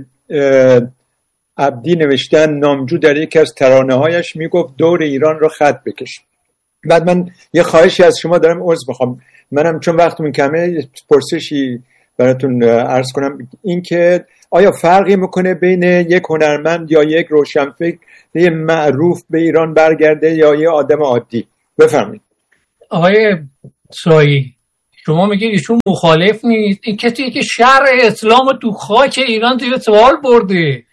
عبدی نوشتن نامجو در یکی از ترانه هایش میگفت دور ایران رو خط بکش. بعد من یه خواهشی از شما دارم، عذر بخوام، منم چون وقتمون کمه پرسشی براتون عرض کنم، این که آیا فرقی میکنه بین یک هنرمند یا یک روشنفکر یه معروف به ایران برگرده یا یه آدم عادی؟ بفرمایید. آقای سایی، شما میگید ایشون مخالف نیست. این کسی که شرع اسلام تو خاک ایران زیر سوال برده،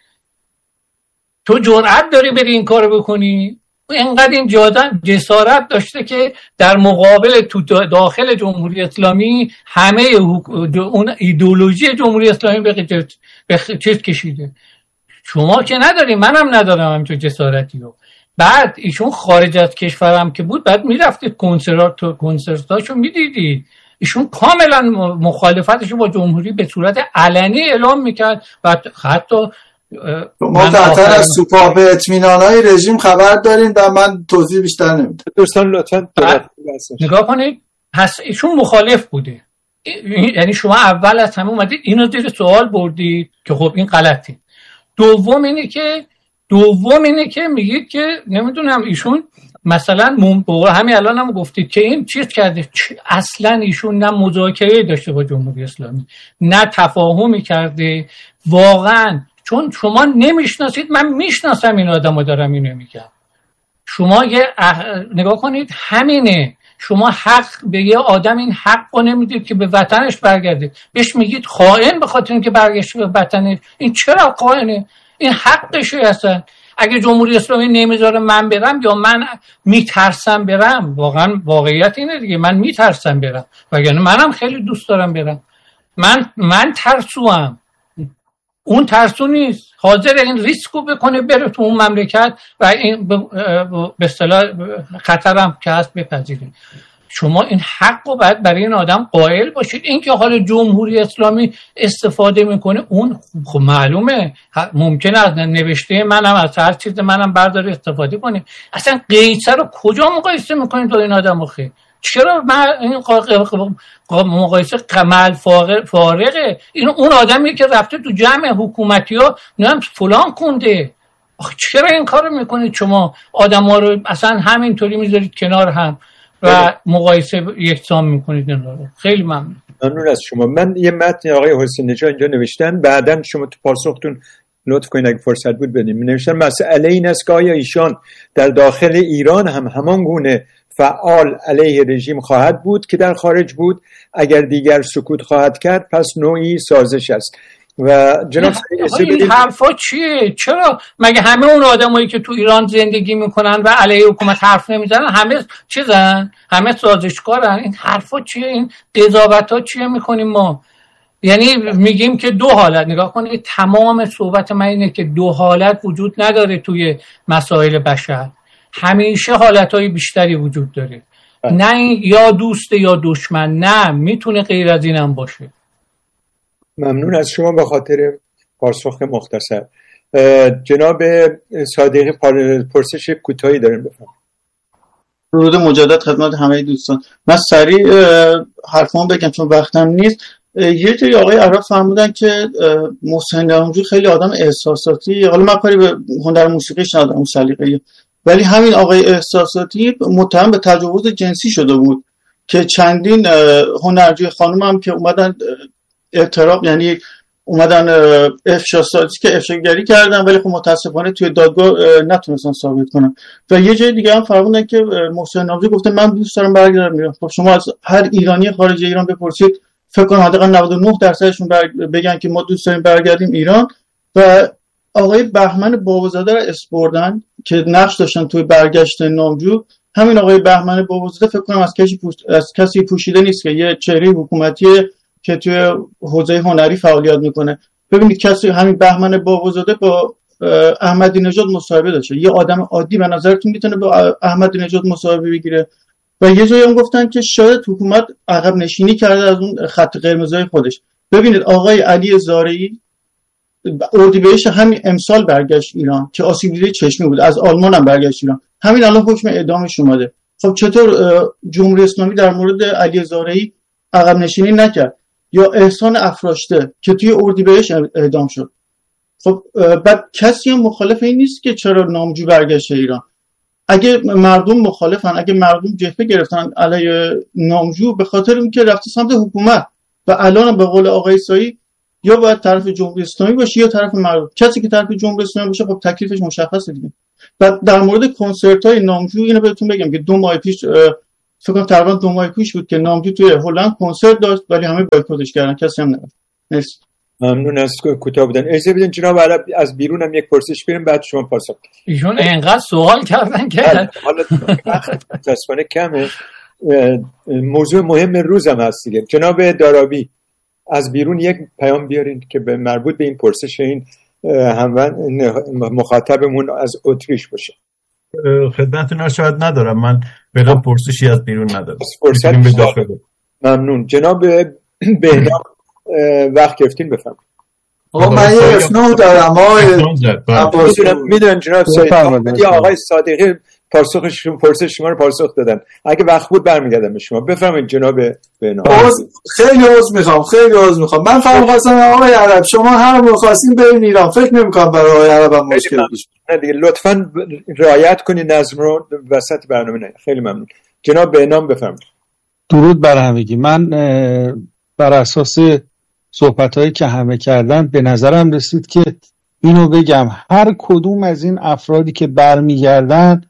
تو جرأت داری بری این کارو بکنی؟ اینقدر این جادن جسارت داشته که در مقابل تو داخل جمهوری اسلامی همه اون ایدئولوژی جمهوری اسلامی به چیز کشیده. شما که نداری، منم ندارم همچون جسارتی رو. بعد ایشون خارج از کشورم که بود، بعد میرفتید کنسرت کنسرتاشو میدیدید، ایشون کاملا مخالفتشو با جمهوری به صورت علنی اعلام میکرد و حتی ما قطعا از سوپاپ اطمینانهای رژیم خبر داریم و من توضیح بیشتر نمیدم. دوستان لطفاً نگاه کنید، پس ایشون مخالف بوده. یعنی شما اول از همه اومدید اینو زیر سوال بردید که خب این غلطه. دوم اینه که دوم اینه که میگید که نمیدونم ایشون مثلا همین الان هم گفتید که این چیز کرده، اصلا ایشون نه مذاکره داشته با جمهوری اسلامی نه تفاهمی کرده واقعا. چون شما نمیشناسید، من میشناسم این آدمو، دارم اینو میگم. شما یه اح... نگاه کنید، همینه. شما حق به یه آدم این حق رو نمیدید که به وطنش برگرده، بهش میگید خائن به خاطر اینکه برگشته به وطنش. این چرا خائنه؟ این حقشه. اصلا اگه جمهوری اسلامی نمیذاره من برم یا من میترسم برم، واقعا واقعیت اینه دیگه، من میترسم برم، وگرنه منم خیلی دوست دارم برم. من من ترسوام، اون ترسو نیست، حاضر این ریسکو بکنه بره تو اون مملکت و این به اصطلاح خطرم که هست بپذیره. شما این حق رو باید برای این آدم قائل باشید. این که حال جمهوری اسلامی استفاده میکنه، اون خب معلومه، ممکنه از نوشته منم از هر چیز منم برداره استفاده کنه. اصلا قیصر رو کجا مقایسه میکنید با این آدم آخه؟ چرا من این مقایسه قمل فارغه؟ این اون آدمی که رفته تو جمع حکومتی ها نام فلان کنده. چرا این کارو میکنید شما؟ آدم ها رو اصلا همینطوری میذارید کنار هم و مقایسه یکسان میکنید. این رو خیلی ممنون. ممنون از شما. من یه متن آقای حسین نژاد اینجا نوشتن، بعداً شما تو پاسختون لطف کنید اگه فرصت بود بدیم. می نوشتن مسئله این است که آیا ایشان در داخل ایران هم همان گونه فعال علیه رژیم خواهد بود که در خارج بود؟ اگر دیگر سکوت خواهد کرد پس نوعی سازش است. و جناب این حرفا چیه؟ چرا مگه همه اون آدمایی که تو ایران زندگی میکنن و علیه حکومت حرف نمیزنن همه چیزن؟ همه سازشکارن؟ این حرفا چیه؟ این قضاوت‌ها چیه میکنیم ما؟ یعنی میگیم که دو حالت، نگاه کنید تمام صحبت من اینه که دو حالت وجود نداره توی مسائل بشر، همیشه حالتهای بیشتری وجود داره. نه یا دوست یا دشمن، نه میتونه غیر از اینم باشه. ممنون از شما به خاطر پاسخ مختصر. جناب صادقی پرسش کوتاهی داریم، بفرمایید. درود مجدد خدمت همه دوستان. من سریع حرفام بگم چون وقتم نیست. یه جایی آقای عرب فرمودن که محسن نامجو خیلی آدم احساساتی، حالا من کاری به هنر موسیقیش ندارم، اون سلیقه‌ای، ولی همین آقای احساساتی متهم به تجاوز جنسی شده بود که چندین هنرجوی خانم هم که اومدن اعتراف، یعنی اومدن افشاسازی که افشاگری کردن، ولی خب متاسفانه توی دادگاه نتونستن ثابت کنن. و یه جای دیگه هم فرمودن که محسن نامجو گفته من دوست دارم برگردم ایران. خب شما از هر ایرانی خارج ایران بپرسید، فکر کنم حداقل نود و نه درصدشون بگن که ما دوست داریم برگردیم ایران. و آقای بهمن بابازاده را اسپردن که نقش داشتن توی برگشت نامجو. همین آقای بهمن بابازاده فکر کنم از کسی پوش... از کسی پوشیده نیست که یه چهره حکومتی که توی حوزه هنری فعالیت میکنه. ببینید کسی همین بهمن بابازاده با احمدی نژاد مصاحبه داشته. یه آدم عادی به نظرتون میتونه با احمدی نژاد مصاحبه بگیره؟ و یه جایی هم گفتن که شاید حکومت عقب نشینی کرده از اون خط قرمزای خودش. ببینید آقای علی زارعی اردیبهشت همین امسال برگشت ایران که آسیب دیده چشمی بود، از آلمان هم برگشت ایران، همین الان حکم اعدامش اومده. خب چطور جمهوری اسلامی در مورد علی زارعی عقب نشینی نکرد؟ یا احسان افراشته که توی اردیبهشت اعدام شد. خب بعد کسی هم مخالف این نیست که چرا نامجو برگشت ایران. اگه مردم مخالفن، اگه مردم جبهه گرفتن علیه نامجو به خاطر اینکه رفته سمت حکومت و الان به قول آقای سایی یا باید طرف جمهوری اسلامی باشه یا طرف مردم. کسی که طرف جمهوری اسلامی باشه خب تکلیفش مشخصه دیگه. و در مورد کنسرت های نامجو اینو بهتون بگم که دو ماه پیش فکر کنم تقریبا دو ماه پیش بود که نامجو توی هلند کنسرت داشت ولی همه بایکوتش کردن، کسی هم نرفت. مرسی. ممنون از کوتاه بودن. اجازه بدین جناب عرب از بیرون هم یک پرسش بریم بعد شما پاسخ. ایشون اینقدر سوال کردن که حالا متاسفانه کمه. موضوع مهم روزم هست دیگه. جناب دارابی از بیرون یک پیام بیارین که به مربوط به این پرسش این همون مخاطبمون از اتریش باشه. خدمتتون شاید ندارم، من بلا پرسشی از بیرون ندارم. فرصت به داخل. ممنون. جناب بهنام وقت گرفتین بفرمایید. آقا من یه اسنو دارم آقای میدونن جناب سید یا آقای صادقی پاسخش پرسش شما رو پاسخ دادن. اگه وقت بود برمیگردم به شما. بفرمایید جناب بهنام. خیلی عذر میخوام خیلی عذر میخوام من فهم خواستم آقای عرب شما هر موقع خواستین بریم ایران فکر نمیکنم برای آقای عرب هم مشکل پیش نه دیگه لطفاً رعایت کنید نظم رو وسط برنامه. نه خیلی ممنون. جناب بهنام بفرمایید. درود بر همگی. من بر اساس صحبت‌هایی که همه کردن به نظرم رسید که اینو بگم هر کدوم از این افرادی که برمیگردن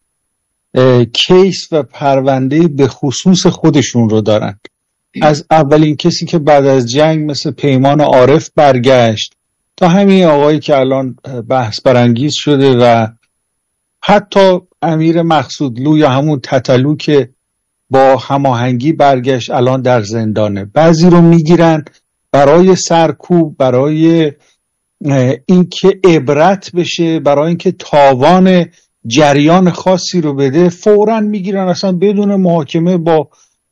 کیس و پرونده به خصوص خودشون رو دارن. از اولین کسی که بعد از جنگ مثل پیمان عارف برگشت تا همین آقایی که الان بحث برانگیز شده و حتی امیر مقصودلو یا همون تتلو که با هماهنگی برگشت الان در زندانه. بعضی رو میگیرن برای سرکوب، برای اینکه عبرت بشه، برای اینکه تاوان جریان خاصی رو بده، فوراً میگیرن اصلا بدون محاکمه با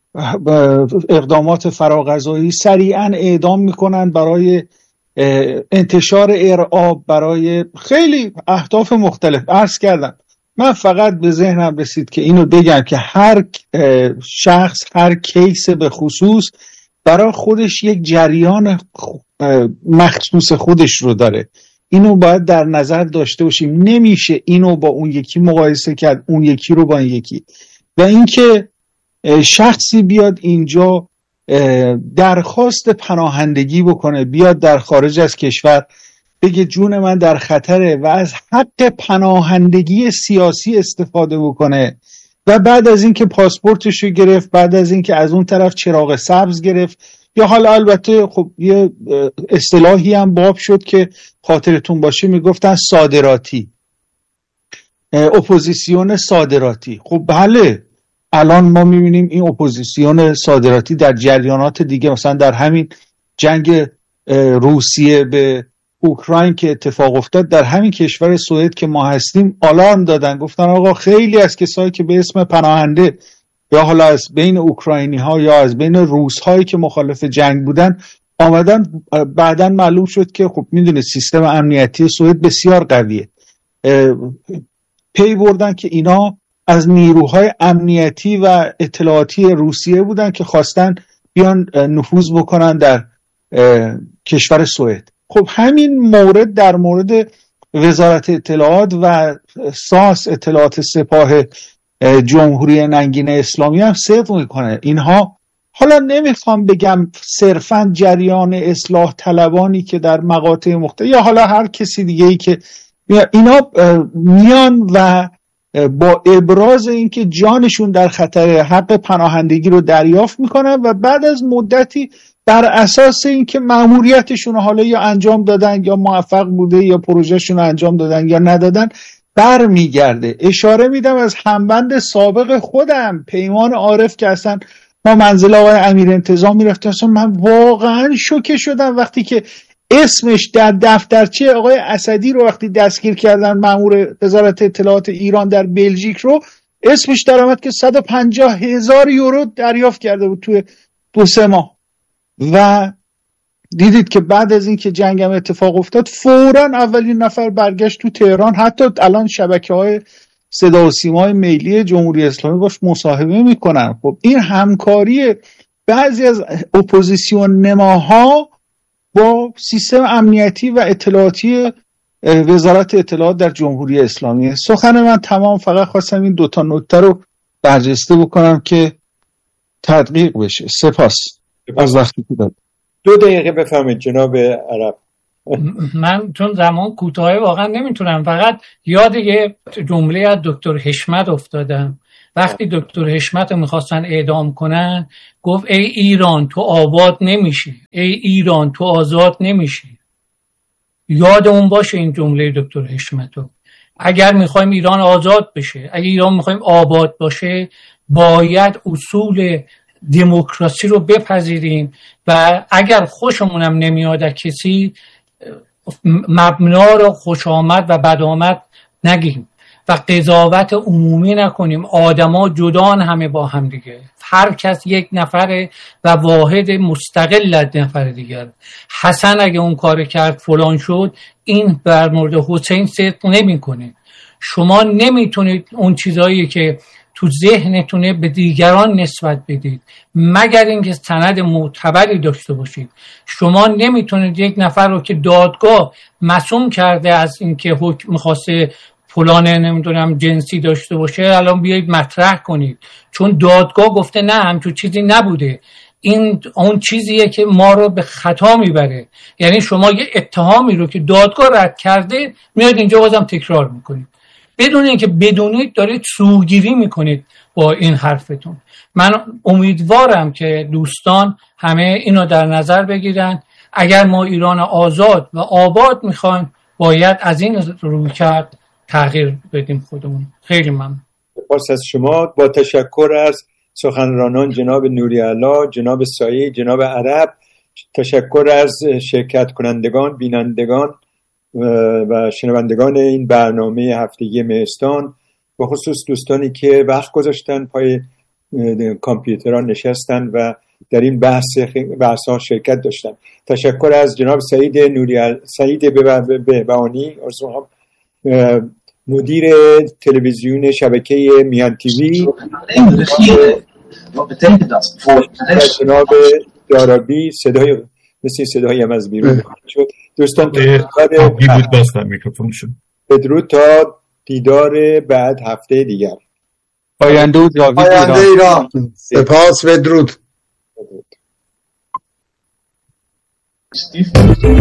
اقدامات فراقضایی سریعاً اعدام میکنن برای انتشار ارعاب، برای خیلی اهداف مختلف. عرض کردم من فقط به ذهنم رسید که اینو بگم که هر شخص هر کیس به خصوص برای خودش یک جریان مخصوص خودش رو داره. اینو باید در نظر داشته باشیم. نمیشه اینو با اون یکی مقایسه کرد، اون یکی رو با این یکی. و اینکه شخصی بیاد اینجا درخواست پناهندگی بکنه، بیاد در خارج از کشور بگه جون من در خطره و از حق پناهندگی سیاسی استفاده بکنه و بعد از اینکه پاسپورتش رو گرفت، بعد از اینکه از اون طرف چراغ سبز گرفت، یا حالا البته خب یه اصطلاحی هم باب شد که خاطرتون باشه میگفتن صادراتی، اپوزیسیون صادراتی. خب بله الان ما میبینیم این اپوزیسیون صادراتی در جریانات دیگه، مثلا در همین جنگ روسیه به اوکراین که اتفاق افتاد، در همین کشور سوئد که ما هستیم آلارم دادن، گفتن آقا خیلی از کسایی که به اسم پناهنده یا حالا از بین اوکراینی ها یا از بین روس هایی که مخالف جنگ بودن آمدن، بعدن معلوم شد که خب میدونه سیستم امنیتی سوئد بسیار قویه، پی بردن که اینا از نیروهای امنیتی و اطلاعاتی روسیه بودن که خواستن بیان نفوذ بکنن در کشور سوئد. خب همین مورد در مورد وزارت اطلاعات و ساس اطلاعات سپاه جمهوری ننگین اسلامی هم صدق میکنه. اینها حالا نمیخوام بگم صرفا جریان اصلاح طلبانی که در مقاطع مختلف یا حالا هر کسی دیگه ای که اینا میان و با ابراز اینکه جانشون در خطر حق پناهندگی رو دریافت میکنن و بعد از مدتی بر اساس اینکه مأموریتشون حالا یا انجام دادن یا موفق بوده یا پروژهشون انجام دادن یا ندادن بر میگرده. اشاره میدم از همبند سابق خودم پیمان عارف که اصلا ما منزل آقای امیر انتظام میرفتیم، اصلا من واقعا شوکه شدم وقتی که اسمش در دفترچه آقای اسدی رو وقتی دستگیر کردن مأمور وزارت اطلاعات ایران در بلژیک رو اسمش در آمد که صد و پنجاه هزار یورو دریافت کرده بود توی دو سه ماه. و دیدید که بعد از این که جنگم اتفاق افتاد فوراً اولین نفر برگشت تو تهران. حتی الان شبکه‌های صدا و سیمای ملی جمهوری اسلامی باش مصاحبه میکنن. خب این همکاری بعضی از اپوزیسیون نماها با سیستم امنیتی و اطلاعاتی وزارت اطلاعات در جمهوری اسلامی. سخن من تمام، فقط خواستم این دوتا نکته رو برجسته بکنم که تدقیق بشه. سپاس از وقتی که داد. دو دقیقه بفهمید جناب عرب من چون زمان کوتاه واقعا نمیتونم، فقط یاد یه جمله از دکتر حشمت افتادم. وقتی دکتر حشمت رو میخواستن اعدام کنن گفت ای ایران تو آباد نمیشی، ای ایران تو آزاد نمیشی. یاد اون باشه این جمله دکتر حشمت رو. اگر میخوایم ایران آزاد بشه، اگر ایران میخوایم آباد باشه، باید اصول دموکراسی رو بپذیریم و اگر خوشمونم نمیاد کسی مبنا رو خوش آمد و بد آمد نگیم و قضاوت عمومی نکنیم. آدما جدان همه با هم دیگه، هر کس یک نفره و واحد مستقل از نفر دیگر. حسن اگه اون کار کرد فلان شد، این بر مورد حسین صدق نمیکنه. شما نمیتونید اون چیزایی که تو ذهنتونه به دیگران نسبت بدید مگر اینکه سند معتبری داشته باشید. شما نمیتونید یک نفر رو که دادگاه معصوم کرده از اینکه حکم می‌خواسته فلان نمیدونم جنسی داشته باشه الان بیایید مطرح کنید، چون دادگاه گفته نه همچون چیزی نبوده. این اون چیزیه که ما رو به خطا میبره. یعنی شما یه اتهامی رو که دادگاه رد کرده میاد اینجا بازم تکرار میکنید بدون اینکه بدونید دارید سوگیری میکنید با این حرفتون. من امیدوارم که دوستان همه اینو در نظر بگیرن. اگر ما ایران آزاد و آباد میخوایم باید از این رویکرد تغییر بدیم خودمون. خیلی ممنون. سپاس از شما. با تشکر از سخنرانان جناب نوری‌علا، جناب سایی، جناب عرب، تشکر از شرکت کنندگان، بینندگان و شنوندگان این برنامه هفتگی مهستان، به خصوص دوستانی که وقت گذاشتن پای کامپیوترها نشستن و در این بحث بحث‌ها شرکت داشتن. تشکر از جناب سعید نوری سعید بهبهانی مدیر تلویزیون شبکه میهن تیوی، جناب دارابی صدای مثل صدایی هم از بیرون شد. دوستان بدرود تا دیدار بعد هفته دیگر. پاینده و جاوید ایران. سپاس. بدرود.